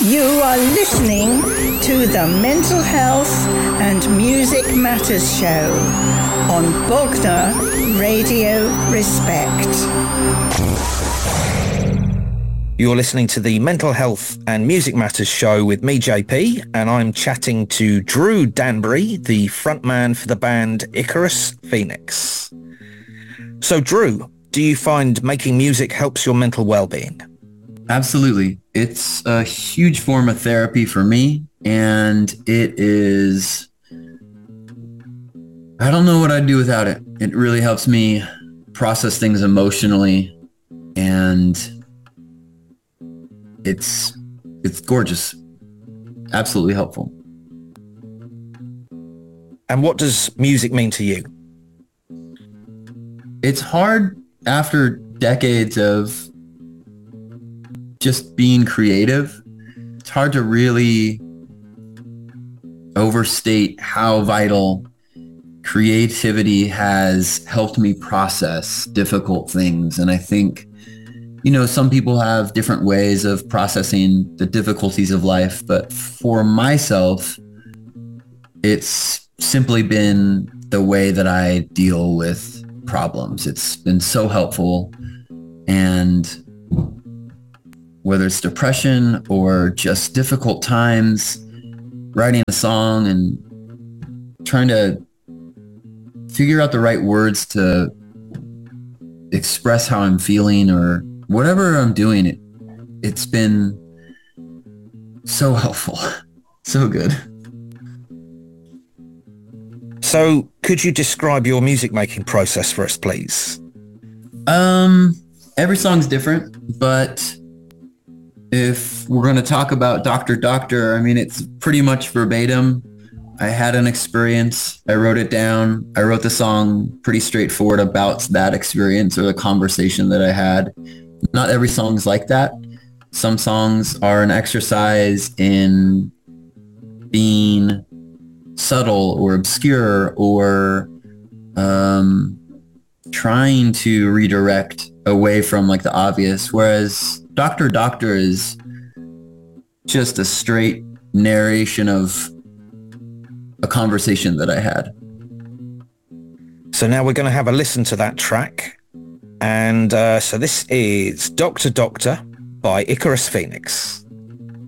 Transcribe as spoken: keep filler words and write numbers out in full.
You are listening to the Mental Health and Music Matters Show on Bogner Radio Respect. You're listening to the Mental Health and Music Matters Show with me, J P, and I'm chatting to Drew Danbury, the frontman for the band Icarus Phoenix. So, Drew, do you find making music helps your mental well-being? Absolutely. It's a huge form of therapy for me, and it is, I don't know what I'd do without it. It really helps me process things emotionally, and it's it's gorgeous. Absolutely helpful. And what does music mean to you? It's hard after decades of just being creative. It's hard to really overstate how vital creativity has helped me process difficult things. And I think, you know, some people have different ways of processing the difficulties of life, but for myself, it's simply been the way that I deal with problems. It's been so helpful. And whether it's depression or just difficult times, writing a song and trying to figure out the right words to express how I'm feeling or whatever I'm doing, it, it's been so helpful, so good. So could you describe your music making process for us, please? Um, every song's different, but if we're going to talk about Doctor Doctor, I mean, it's pretty much verbatim. I had an experience. I wrote it down. I wrote the song pretty straightforward about that experience or the conversation that I had. Not every song's like that. Some songs are an exercise in being subtle or obscure or um, trying to redirect away from like the obvious, whereas Doctor Doctor is just a straight narration of a conversation that I had. So now we're going to have a listen to that track. And uh, so this is Doctor Doctor by Icarus Phoenix.